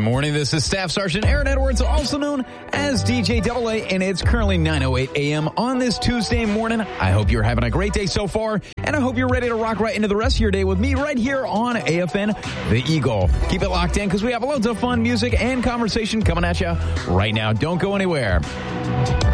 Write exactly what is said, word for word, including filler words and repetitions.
morning. This is Staff Sergeant Aaron Edwards, also known as D J Double A, and it's currently nine oh eight a.m. on this Tuesday morning. I hope you're having a great day so far, and I hope you're ready to rock right into the rest of your day with me right here on A F N The Eagle. Keep it locked in because we have loads of fun music and conversation coming at you right now. Don't go anywhere.